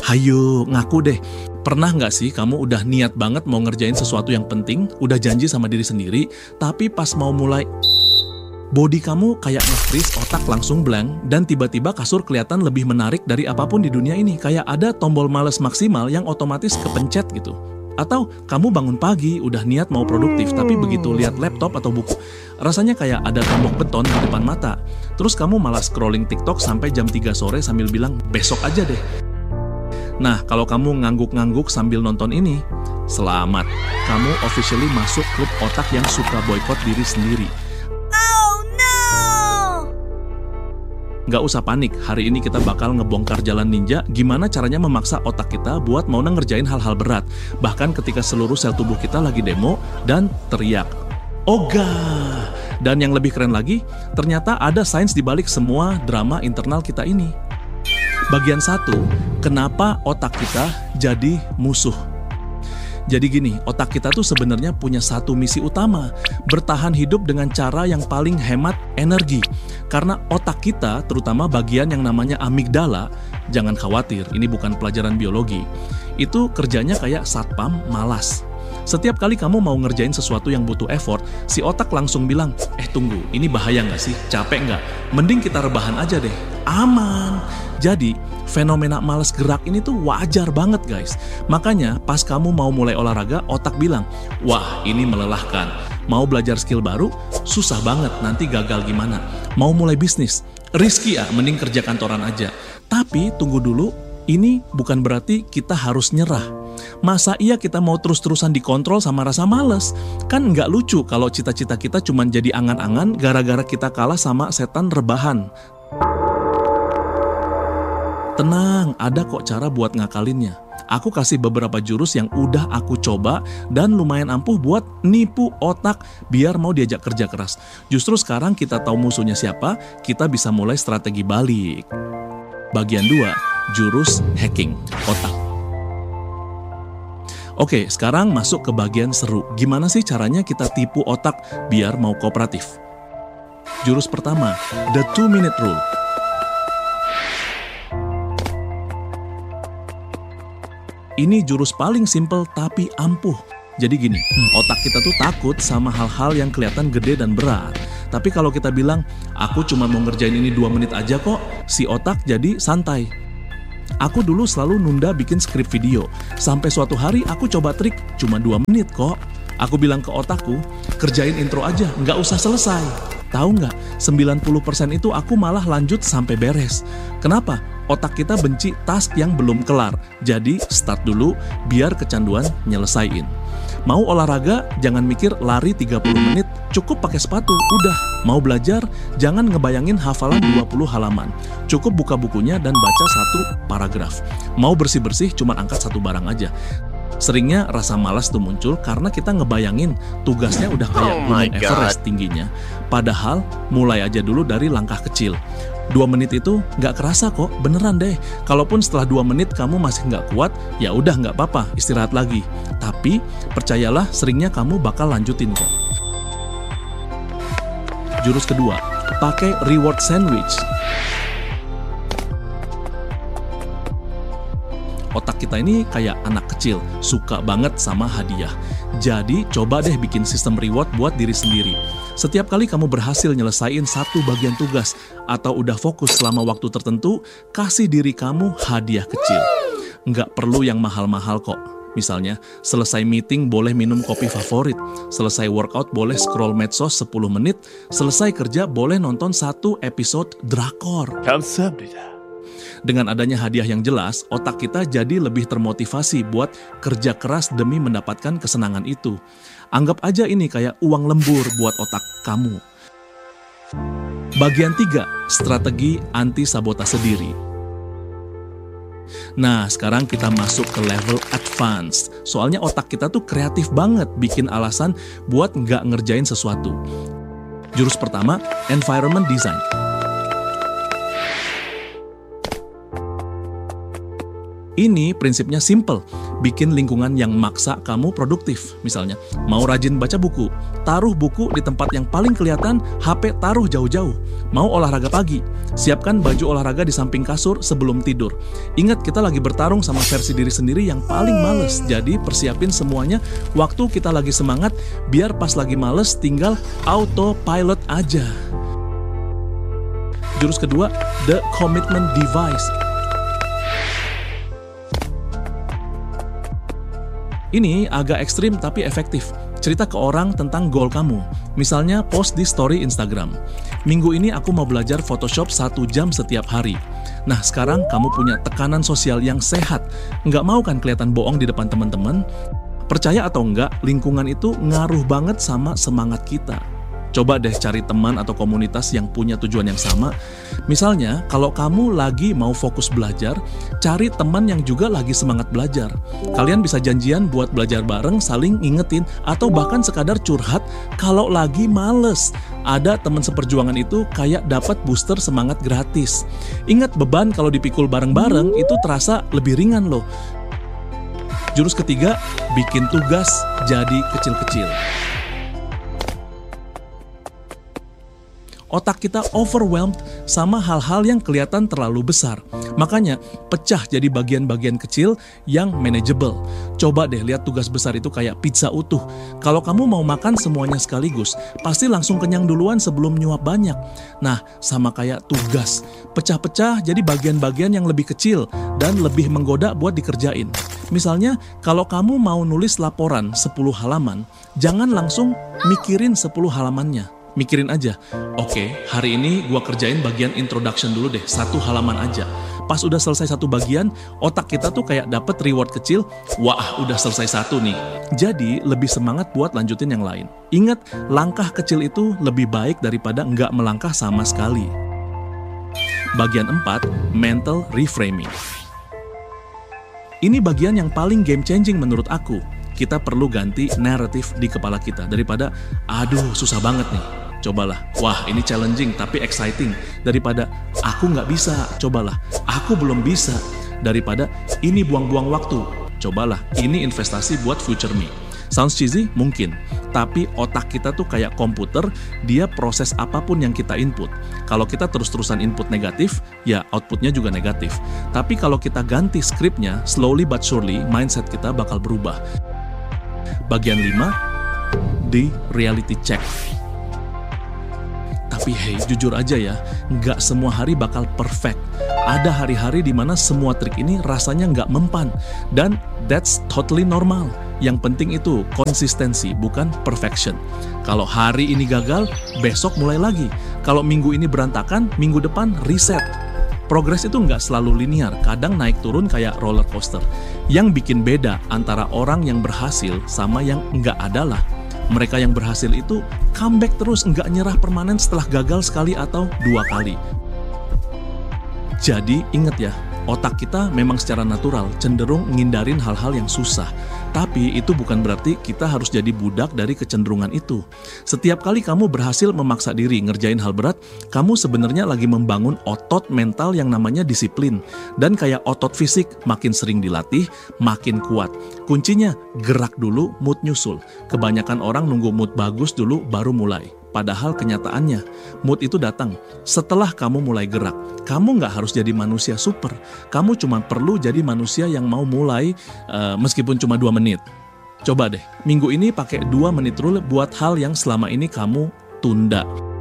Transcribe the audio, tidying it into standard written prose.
Hayo, ngaku deh. Pernah nggak sih kamu udah niat banget mau ngerjain sesuatu yang penting, udah janji sama diri sendiri, tapi pas mau mulai, body kamu kayak nge-freeze, otak langsung blank, dan tiba-tiba kasur kelihatan lebih menarik dari apapun di dunia ini. Kayak ada tombol males maksimal yang otomatis kepencet gitu. Atau kamu bangun pagi, udah niat mau produktif, tapi begitu lihat laptop atau buku, rasanya kayak ada tombok beton di depan mata. Terus kamu malah scrolling TikTok sampai jam 3 sore sambil bilang, besok aja deh. Nah, kalau kamu ngangguk-ngangguk sambil nonton ini, selamat. Kamu officially masuk klub otak yang suka boykot diri sendiri. Oh no! Nggak usah panik, hari ini kita bakal ngebongkar jalan ninja gimana caranya memaksa otak kita buat mau ngerjain hal-hal berat. Bahkan ketika seluruh sel tubuh kita lagi demo dan teriak, "Ogah!" Dan yang lebih keren lagi, ternyata ada sains dibalik semua drama internal kita ini. Bagian 1, kenapa otak kita jadi musuh? Jadi gini, otak kita tuh sebenarnya punya satu misi utama, bertahan hidup dengan cara yang paling hemat energi. Karena otak kita, terutama bagian yang namanya amigdala, jangan khawatir, ini bukan pelajaran biologi. Itu kerjanya kayak satpam malas. Setiap kali kamu mau ngerjain sesuatu yang butuh effort, si otak langsung bilang, tunggu, ini bahaya nggak sih? Capek nggak? Mending kita rebahan aja deh. Aman. Jadi, fenomena malas gerak ini tuh wajar banget guys. Makanya, pas kamu mau mulai olahraga, otak bilang, wah ini melelahkan. Mau belajar skill baru, susah banget, nanti gagal gimana. Mau mulai bisnis, risky ya, mending kerja kantoran aja. Tapi, tunggu dulu, ini bukan berarti kita harus nyerah. Masa iya kita mau terus-terusan dikontrol sama rasa males? Kan nggak lucu kalau cita-cita kita cuma jadi angan-angan gara-gara kita kalah sama setan rebahan. Tenang, ada kok cara buat ngakalinnya. Aku kasih beberapa jurus yang udah aku coba dan lumayan ampuh buat nipu otak biar mau diajak kerja keras. Justru sekarang kita tahu musuhnya siapa, kita bisa mulai strategi balik. Bagian 2, jurus hacking otak. Oke, sekarang masuk ke bagian seru. Gimana sih caranya kita tipu otak biar mau kooperatif? Jurus pertama, the 2-minute rule. Ini jurus paling simple tapi ampuh. Jadi gini, otak kita tuh takut sama hal-hal yang kelihatan gede dan berat. Tapi kalau kita bilang, aku cuma mau ngerjain ini 2 menit aja kok, si otak jadi santai. Aku dulu selalu nunda bikin skrip video. Sampai suatu hari aku coba trik, cuma 2 menit kok. Aku bilang ke otakku, kerjain intro aja, nggak usah selesai. Tahu nggak, 90% itu aku malah lanjut sampai beres. Kenapa? Otak kita benci task yang belum kelar. Jadi start dulu, biar kecanduan nyelesain. Mau olahraga, jangan mikir lari 30 menit, cukup pakai sepatu, udah. Mau belajar, jangan ngebayangin hafalan 20 halaman. Cukup buka bukunya dan baca 1 paragraf. Mau bersih-bersih, cuma angkat 1 barang aja. Seringnya rasa malas tuh muncul karena kita ngebayangin tugasnya udah kayak Gunung Everest tingginya. Padahal, mulai aja dulu dari langkah kecil. 2 menit itu nggak kerasa kok, beneran deh. Kalaupun setelah 2 menit kamu masih nggak kuat, ya udah nggak apa-apa, istirahat lagi. Tapi, percayalah seringnya kamu bakal lanjutin kok. Jurus kedua, pakai reward sandwich. Otak kita ini kayak anak kecil, suka banget sama hadiah. Jadi, coba deh bikin sistem reward buat diri sendiri. Setiap kali kamu berhasil nyelesain 1 bagian tugas atau udah fokus selama waktu tertentu, kasih diri kamu hadiah kecil. Nggak perlu yang mahal-mahal kok. Misalnya, selesai meeting boleh minum kopi favorit, selesai workout boleh scroll medsos 10 menit, selesai kerja boleh nonton 1 episode drakor. 감사합니다. Dengan adanya hadiah yang jelas, otak kita jadi lebih termotivasi buat kerja keras demi mendapatkan kesenangan itu. Anggap aja ini kayak uang lembur buat otak kamu. Bagian 3, strategi anti-sabotase diri. Nah, sekarang kita masuk ke level advance. Soalnya otak kita tuh kreatif banget bikin alasan buat nggak ngerjain sesuatu. Jurus pertama, environment design. Ini prinsipnya simple, bikin lingkungan yang maksa kamu produktif. Misalnya, mau rajin baca buku, taruh buku di tempat yang paling kelihatan, HP taruh jauh-jauh. Mau olahraga pagi, siapkan baju olahraga di samping kasur sebelum tidur. Ingat, kita lagi bertarung sama versi diri sendiri yang paling males, jadi persiapin semuanya waktu kita lagi semangat, biar pas lagi males tinggal autopilot aja. Jurus kedua, The Commitment Device. Ini agak ekstrim tapi efektif. Cerita ke orang tentang goal kamu. Misalnya post di story Instagram. Minggu ini aku mau belajar Photoshop 1 jam setiap hari. Nah, sekarang kamu punya tekanan sosial yang sehat. Nggak mau kan kelihatan bohong di depan teman-teman? Percaya atau enggak, lingkungan itu ngaruh banget sama semangat kita. Coba deh cari teman atau komunitas yang punya tujuan yang sama. Misalnya, kalau kamu lagi mau fokus belajar, cari teman yang juga lagi semangat belajar. Kalian bisa janjian buat belajar bareng, saling ngingetin, atau bahkan sekadar curhat kalau lagi males. Ada teman seperjuangan itu kayak dapat booster semangat gratis. Ingat, beban kalau dipikul bareng-bareng itu terasa lebih ringan loh. Jurus ketiga, bikin tugas jadi kecil-kecil. Otak kita overwhelmed sama hal-hal yang kelihatan terlalu besar. Makanya, pecah jadi bagian-bagian kecil yang manageable. Coba deh lihat tugas besar itu kayak pizza utuh. Kalau kamu mau makan semuanya sekaligus, pasti langsung kenyang duluan sebelum nyuap banyak. Nah, sama kayak tugas. Pecah-pecah jadi bagian-bagian yang lebih kecil dan lebih menggoda buat dikerjain. Misalnya, kalau kamu mau nulis laporan 10 halaman, jangan langsung mikirin 10 halamannya. Mikirin aja, oke, hari ini gua kerjain bagian introduction dulu deh, 1 halaman aja. Pas udah selesai 1 bagian, otak kita tuh kayak dapet reward kecil, wah udah selesai 1 nih. Jadi lebih semangat buat lanjutin yang lain. Ingat, langkah kecil itu lebih baik daripada nggak melangkah sama sekali. Bagian 4, mental reframing. Ini bagian yang paling game changing menurut aku. Kita perlu ganti naratif di kepala kita daripada, aduh susah banget nih. Cobalah, wah ini challenging tapi exciting. Daripada, aku nggak bisa, cobalah, aku belum bisa. Daripada, ini buang-buang waktu. Cobalah, ini investasi buat future me. Sounds cheesy? Mungkin. Tapi otak kita tuh kayak komputer, dia proses apapun yang kita input. Kalau kita terus-terusan input negatif, ya outputnya juga negatif. Tapi kalau kita ganti skripnya, slowly but surely, mindset kita bakal berubah. Bagian 5, di reality check. Tapi hey, jujur aja ya, nggak semua hari bakal perfect. Ada hari-hari di mana semua trik ini rasanya nggak mempan. Dan that's totally normal. Yang penting itu konsistensi, bukan perfection. Kalau hari ini gagal, besok mulai lagi. Kalau minggu ini berantakan, minggu depan reset. Progres itu nggak selalu linear, kadang naik turun kayak roller coaster. Yang bikin beda antara orang yang berhasil sama yang nggak adalah, mereka yang berhasil itu comeback terus, nggak nyerah permanen setelah gagal sekali atau 2 kali. Jadi ingat ya, otak kita memang secara natural cenderung ngindarin hal-hal yang susah. Tapi itu bukan berarti kita harus jadi budak dari kecenderungan itu. Setiap kali kamu berhasil memaksa diri ngerjain hal berat, kamu sebenarnya lagi membangun otot mental yang namanya disiplin. Dan kayak otot fisik, makin sering dilatih, makin kuat. Kuncinya, gerak dulu, mood nyusul. Kebanyakan orang nunggu mood bagus dulu baru mulai. Padahal kenyataannya, mood itu datang setelah kamu mulai gerak. Kamu nggak harus jadi manusia super. Kamu cuma perlu jadi manusia yang mau mulai meskipun cuma 2 menit. Coba deh, minggu ini pakai 2 menit rule buat hal yang selama ini kamu tunda.